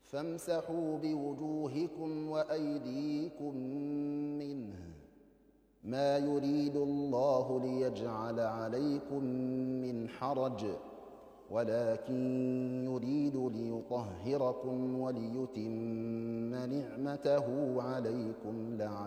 فامسحوا بوجوهكم وأيديكم منه، ما يريد الله ليجعل عليكم من حرج، ولكن يريد ليطهركم وليتم نعمته عليكم لعلكم